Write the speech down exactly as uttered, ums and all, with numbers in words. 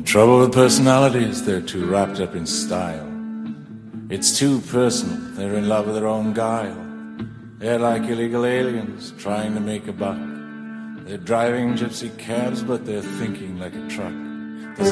Trouble with personalities, they're too wrapped up in style. It's too personal, they're in love with their own guile. They're like illegal aliens trying to make a buck. They're driving gypsy cabs, but they're thinking like a truck.